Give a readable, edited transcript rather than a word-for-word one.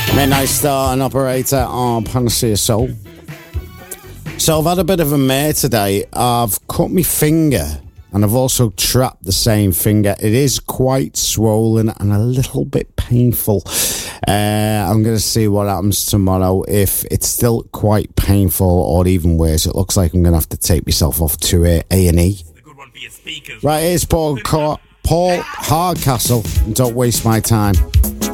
Midnight Star and Operator on Panacea Soul. So I've had a bit of a mare today. I've cut my finger and I've also trapped the same finger. It is quite swollen and a little bit painful. I'm going to see what happens tomorrow. If it's still quite painful or even worse, it looks like I'm going to have to take myself off to A&E. Right, here's Paul Hardcastle. Don't waste my time.